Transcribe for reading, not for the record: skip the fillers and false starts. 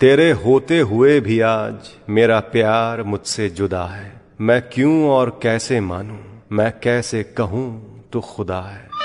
तेरे होते हुए भी आज मेरा प्यार मुझसे जुदा है। मैं क्यों और कैसे मानूं, मैं कैसे कहूं तू खुदा है।